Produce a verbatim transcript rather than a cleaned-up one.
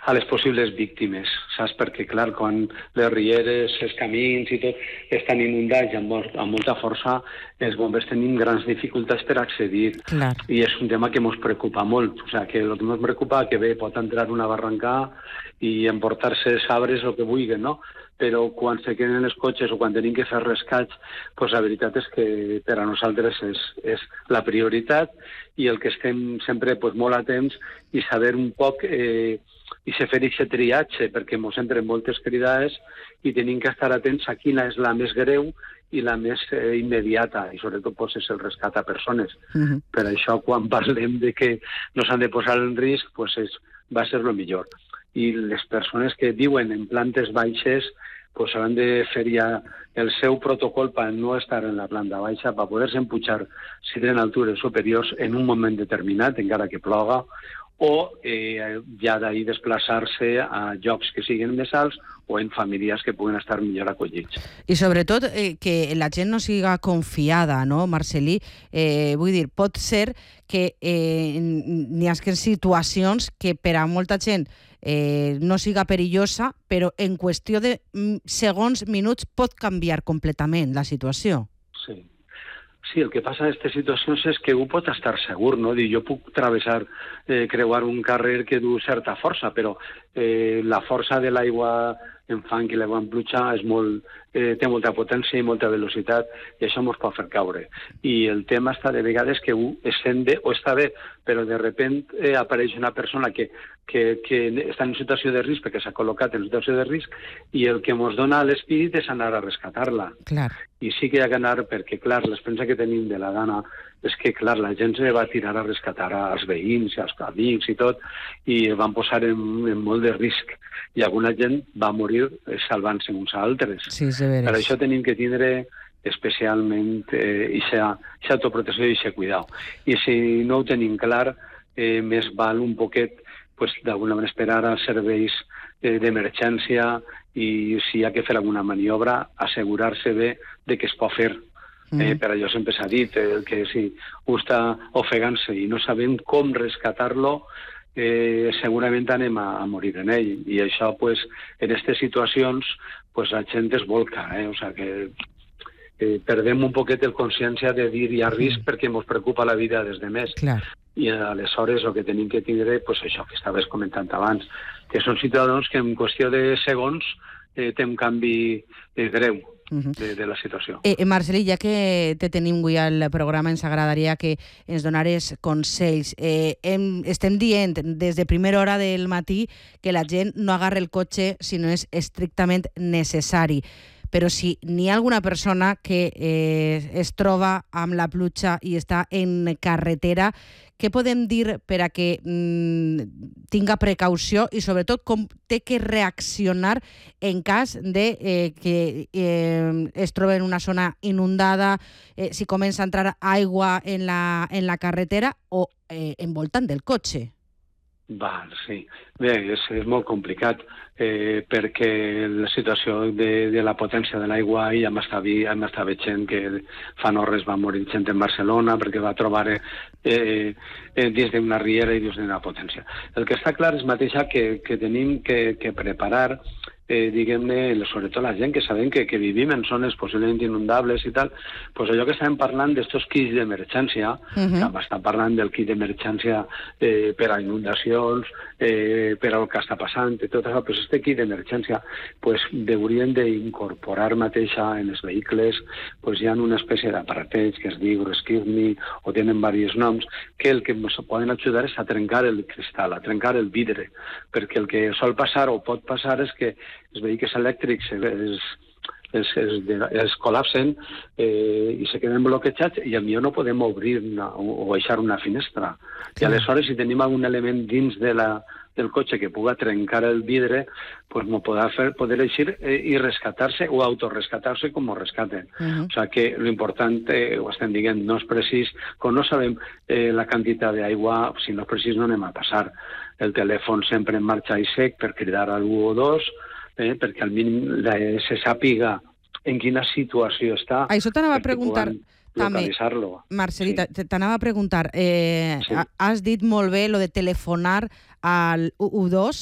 a les possibles víctimes, saps? Perquè, clar, quan les rieres, els camins i tot estan inundats amb, amb molta força, els bombers tenim grans dificultats per accedir. Clar. I és un tema que ens preocupa molt. O sigui, que el que ens preocupa que bé, pot entrar una barranca i emportar-se sabres o que vulguin, no? Però quan se queden els cotxes o quan tenim que fer rescats, pues la veritat és que per a nosaltres és, és la prioritat i el que estem sempre pues, molt atents i saber un poc eh, i se fer aquest triatge, perquè ens entren moltes cridades i tenim que estar atents a quina és la més greu i la més eh, immediata, i sobretot pues, és el rescat a persones. Uh-huh. Per això, quan parlem de que no s'han de posar en risc, pues, és, va ser el millor. I les persones que viuen en plantes baixes pues han de fer ja el seu protocol per no estar en la planta baixa, per poder-se empujar si tenen altures superiors en un moment determinat, encara que ploga, o eh, ja d'ahir desplaçar-se a llocs que siguin més alts o en famílies que puguen estar millor acollits. I sobretot eh, que la gent no siga confiada, no, Marcel·lí? Eh, vull dir, pot ser que eh, n'hi hagi situacions que per a molta gent eh, no siga perillosa, però en qüestió de segons, minuts, pot canviar completament la situació. Sí. Sí, el que passa en aquestes situacions és que un pot estar segur, no? Dir, jo puc travessar, eh, creuar un carrer que du certa força, però eh, la força de l'aigua en fang i l'aigua en pluja és molt, eh, té molta potència i molta velocitat i això ens pot fer caure. I el tema està de vegades que un es sent bé o està bé, però de repente eh, apareix una persona que, que, que està en situació de risc perquè s'ha col·locat en situació de risc i el que ens dona l'espírit és anar a rescatar-la. Clar. I sí que hi ha que anar perquè, clar, l'experiència que tenim de la gana és que, clar, la gent se va tirar a rescatar als veïns, als amics i tot, i es van posar en, en molt de risc. I alguna gent va morir salvant-se uns a altres. Sí, és de veres. Per això tenim que tindre especialment aquesta eh, autoprotecció i aquest cuidado. I si no ho tenim clar, eh, més val un poquet, pues, d'alguna manera esperar als serveis eh, d'emergència i si hi ha que fer alguna maniobra, assegurar-se bé de que es pot fer. Eh, per allò sempre s'ha dit eh, que si ho està ofegant-se i no sabem com rescatar-lo, eh, segurament anem a, a morir en ell. I això, pues, en aquestes situacions, pues, la gent es volca. Eh? O sea, que eh, perdem un poquet el consciència de dir hi ha risc perquè ens preocupa la vida des de més. Clar. I aleshores el que tenim que tindre, pues, això que estaves comentant abans, que són ciutadans que en qüestió de segons eh, té un canvi eh, greu. De, de la situació. Eh, Marcel·lí, ja que te tenim avui al programa, ens agradaria que ens donares consells. Eh, hem, estem dient des de primera hora del matí que la gent no agarra el cotxe si no és estrictament necessari. Però si n'hi ha alguna persona que eh, es troba amb la pluja i està en carretera, què podem dir per a que mm, tinga precaució i sobretot com té que reaccionar en cas de eh, que eh, es troba en una zona inundada, eh, si comença a entrar aigua en la, en la carretera o eh, envoltant del cotxe? Val, sí. Bé, és, és molt complicat eh, perquè la situació de, de la potència de l'aigua ja m'està veient que fa no res va morir gent en Barcelona perquè va trobar eh, eh, dins d'una riera i dins d'una potència. El que està clar és mateixa que, que tenim que, que preparar eh, diguem-ne, sobretot la gent que sabem que, que vivim en zones possiblement inundables i tal, pues allò que estàvem parlant d'estos kits d'emergència, uh-huh. que estem parlant del kit d'emergència eh, per a inundacions, eh, per al que està passant, i tot això, pues este kit d'emergència pues, deurien d'incorporar mateixa en els vehicles, pues hi ha una espècie d'aparateig que es diu Rescue Me, o tenen diversos noms, que el que ens poden ajudar és a trencar el cristal, a trencar el vidre, perquè el que sol passar o pot passar és que els vehicles elèctrics es, es, es, es col·lapsen eh, i se queden bloquejats i potser no podem obrir una, o baixar una finestra. Sí. I aleshores, si tenim algun element dins de la, del cotxe que puga trencar el vidre, pues no podrà fer, poder eixir eh, i rescatar-se o autorescatar-se com ho rescaten. Uh-huh. O sea que lo important, eh, ho estem dient, no és precís, com no sabem eh, la quantitat d'aigua, si no és precís no anem a passar. El telèfon sempre en marxa i sec per cridar al u o dos, eh, perquè al mínim la, se sàpiga en quina situació està. Això t'anava a preguntar també, Marcel·lí, sí. t'anava a preguntar, eh, sí. has dit molt bé lo de telefonar al u o dos,